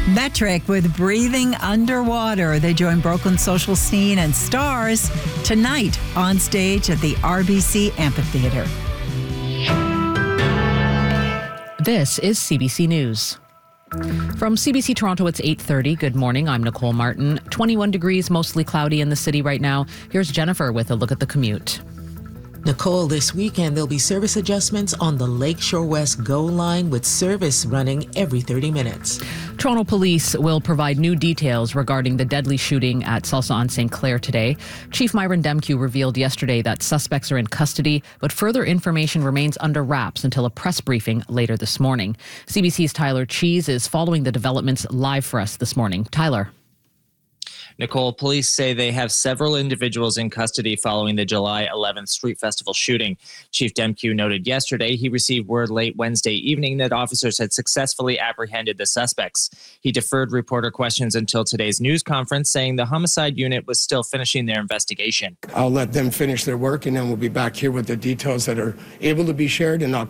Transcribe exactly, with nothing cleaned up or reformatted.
Metric with Breathing Underwater. They join Brooklyn Social Scene and Stars tonight on stage at the R B C Amphitheater. This is C B C News. From C B C Toronto, it's eight thirty. Good morning. I'm Nicole Martin. twenty-one degrees, mostly cloudy in the city right now. Here's Jennifer with a look at the commute. Nicole, this weekend there'll be service adjustments on the Lakeshore West GO line with service running every thirty minutes. Toronto police will provide new details regarding the deadly shooting at Salsa on Saint Clair today. Chief Myron Demkiw revealed yesterday that suspects are in custody, but further information remains under wraps until a press briefing later this morning. C B C's Tyler Cheese is following the developments live for us this morning. Tyler. Nicole, police say they have several individuals in custody following the July eleventh Street Festival shooting. Chief Demkiw noted yesterday he received word late Wednesday evening that officers had successfully apprehended the suspects. He deferred reporter questions until today's news conference, saying the homicide unit was still finishing their investigation. I'll let them finish their work, and then we'll be back here with the details that are able to be shared, and I'll